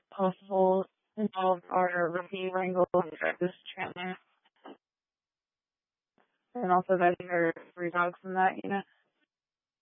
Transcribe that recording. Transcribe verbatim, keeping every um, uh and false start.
possible involved are Ruffy, Wrangle, and Dreyfus Chandler. And also vetting her three dogs and that, you know.